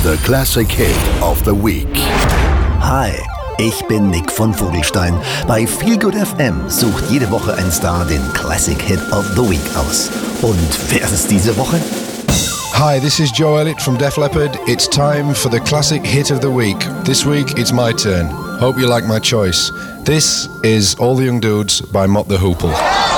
The Classic Hit of the Week. Hi, ich bin Nick von Vogelstein. Bei Feelgood FM sucht jede Woche ein Star den Classic Hit of the Week aus. Und wer ist es diese Woche? Hi, this is Joe Elliott from Def Leppard. It's time for the Classic Hit of the Week. This week, it's my turn. Hope you like my choice. This is All the Young Dudes by Mott the Hoople.